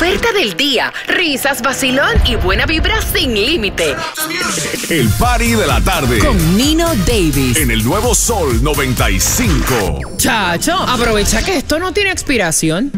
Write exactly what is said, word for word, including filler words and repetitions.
oferta del día. Risas, vacilón y buena vibra sin límite. El party de la tarde. Con Nino Davis. En el nuevo Sol noventa y cinco. Chacho, aprovecha que esto no tiene expiración.